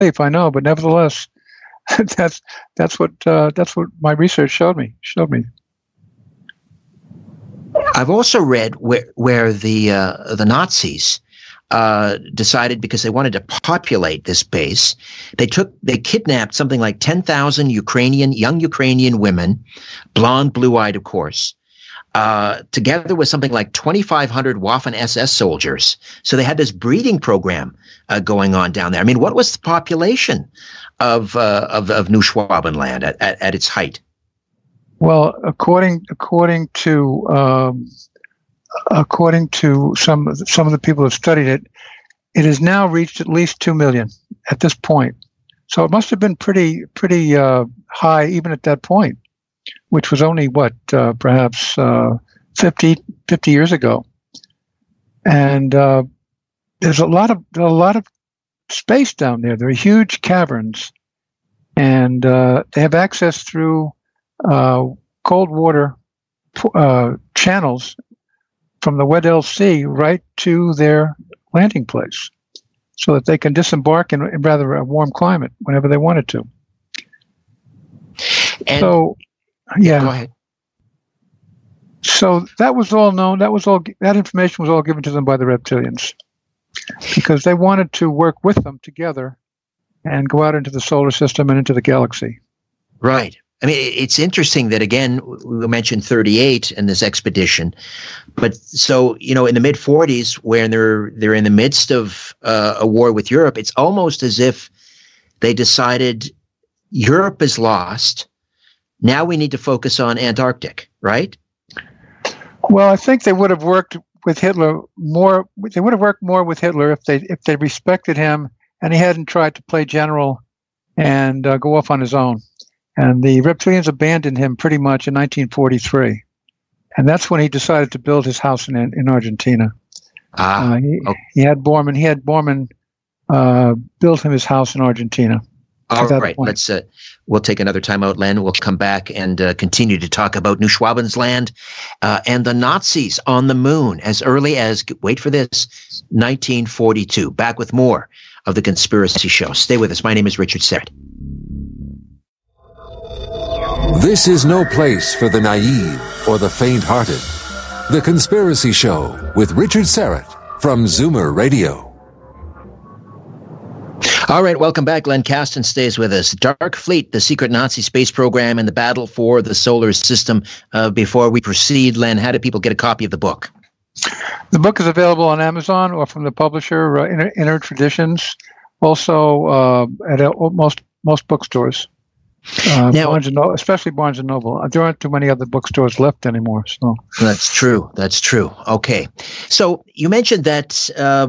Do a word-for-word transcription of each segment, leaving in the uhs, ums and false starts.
safe, I know, but nevertheless, that's that's what uh, that's what my research showed me. Showed me. I've also read where where the uh, the Nazis uh, decided, because they wanted to populate this base, they took they kidnapped something like ten thousand Ukrainian young Ukrainian women, blonde, blue-eyed, of course, uh, together with something like twenty-five hundred Waffen S S soldiers. So they had this breeding program uh, going on down there. I mean, what was the population of uh, of, of New Schwabenland at, at, at its height? Well, according according to um, according to some some of the people who have studied it, it has now reached at least two million at this point. So it must have been pretty pretty uh, high even at that point, which was only what uh, perhaps uh, fifty, fifty years ago. And uh, there's a lot of a lot of space down there. There are huge caverns, and uh, they have access through Uh, cold water uh, channels from the Weddell Sea right to their landing place, so that they can disembark in, in rather a warm climate whenever they wanted to. And so, yeah. Go ahead. So that was all known. That was all. That information was all given to them by the reptilians, because they wanted to work with them together and go out into the solar system and into the galaxy. Right. I mean, it's interesting that, again, we mentioned thirty-eight in this expedition, but so, you know, in the mid forties, when they're they're in the midst of uh, a war with Europe, it's almost as if they decided Europe is lost. Now we need to focus on Antarctic, right? Well, I think they would have worked with Hitler more. They would have worked more with Hitler if they if they respected him and he hadn't tried to play general and uh, go off on his own. And the reptilians abandoned him pretty much in nineteen forty-three. And that's when he decided to build his house in in Argentina. Ah, uh, he, okay. he had Bormann, he had Bormann uh, build him his house in Argentina. All right, point. let's, uh, we'll take another time out, Len. We'll come back and uh, continue to talk about New Schwabenland uh, and the Nazis on the moon as early as, wait for this, nineteen forty-two. Back with more of The Conspiracy Show. Stay with us. My name is Richard Syrett. This is no place for the naive or the faint-hearted. The Conspiracy Show with Richard Syrett from Zoomer Radio. All right, welcome back. Len Kasten stays with us. Dark Fleet, the secret Nazi space program and the battle for the solar system. Uh, before we proceed, Len, how do people get a copy of the book? The book is available on Amazon or from the publisher, uh, Inner, Inner Traditions, also uh, at uh, most most bookstores. Uh, now, Barnes and Noble, especially Barnes and Noble. There aren't too many other bookstores left anymore. So that's true. That's true. Okay, so you mentioned that uh,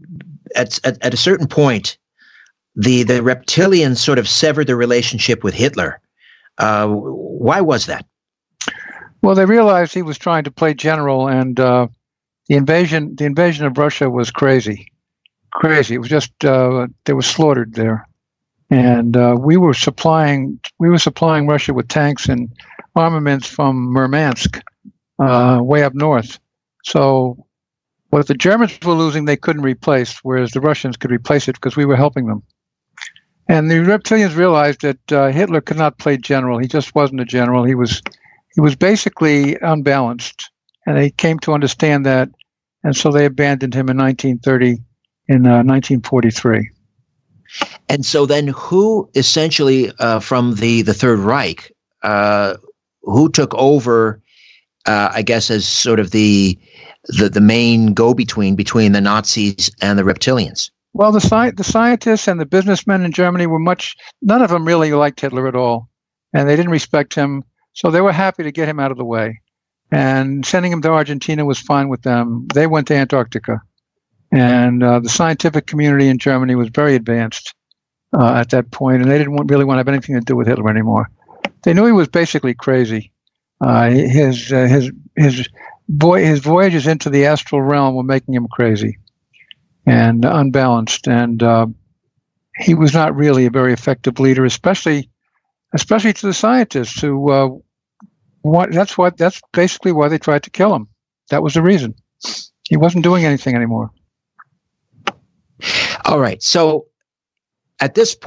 at, at at a certain point, the the reptilians sort of severed their relationship with Hitler. Uh, why was that? Well, they realized he was trying to play general, and uh, the invasion the invasion of Russia was crazy, crazy. It was just uh, they were slaughtered there. And uh, we were supplying we were supplying Russia with tanks and armaments from Murmansk, uh, way up north. So what the Germans were losing, they couldn't replace, whereas the Russians could replace it because we were helping them. And the reptilians realized that uh, Hitler could not play general. He just wasn't a general. He was he was basically unbalanced, and they came to understand that, and so they abandoned him in nineteen thirty, in uh, nineteen forty-three. And so then who essentially uh, from the, the Third Reich, uh, who took over, uh, I guess, as sort of the the, the main go-between between the Nazis and the reptilians? Well, the, sci- the scientists and the businessmen in Germany were much, none of them really liked Hitler at all. And they didn't respect him. So they were happy to get him out of the way. And sending him to Argentina was fine with them. They went to Antarctica. And uh, the scientific community in Germany was very advanced uh, at that point, and they didn't want, really want to have anything to do with Hitler anymore. They knew he was basically crazy. Uh, his uh, his his boy his voyages into the astral realm were making him crazy and unbalanced, and uh, he was not really a very effective leader, especially especially to the scientists who. Uh, want, that's what that's basically why they tried to kill him. That was the reason. He wasn't doing anything anymore. All right. So at this